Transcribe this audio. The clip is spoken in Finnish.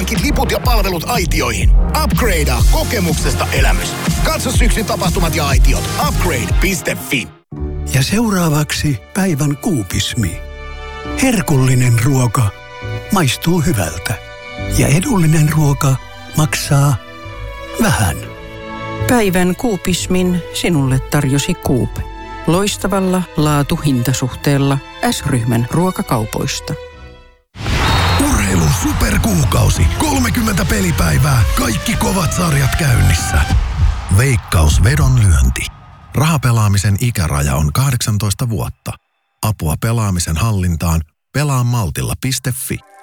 hankit liput ja palvelut aitioihin. Upgradea kokemuksesta elämys. Katso syksyn tapahtumat ja aitiot. Upgrade.fi. Ja seuraavaksi päivän kuupismi. Herkullinen ruoka maistuu hyvältä. Ja edullinen ruoka maksaa vähän. Päivän kuupismin sinulle tarjosi Coop. Loistavalla laatu-hintasuhteella S-ryhmän ruokakaupoista. Urheilun superkuukausi. 30 pelipäivää. Kaikki kovat sarjat käynnissä. Veikkaus vedonlyönti. Rahapelaamisen ikäraja on 18 vuotta. Apua pelaamisen hallintaan. Pelaamaltilla.fi.